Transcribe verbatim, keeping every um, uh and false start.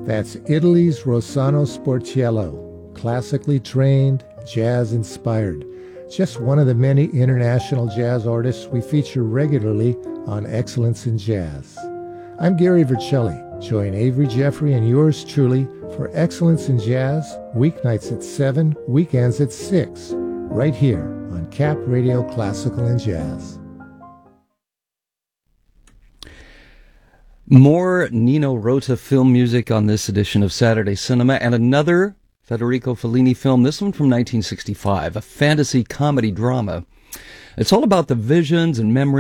That's Italy's Rossano Sportiello, classically trained, jazz-inspired. Just one of the many international jazz artists we feature regularly on Excellence in Jazz. I'm Gary Vercelli. Join Avery Jeffrey and yours truly for Excellence in Jazz, weeknights at seven, weekends at six, right here on Cap Radio Classical and Jazz. More Nino Rota film music on this edition of Saturday Cinema, and another Federico Fellini film, this one from nineteen sixty-five, a fantasy comedy drama. It's all about the visions and memories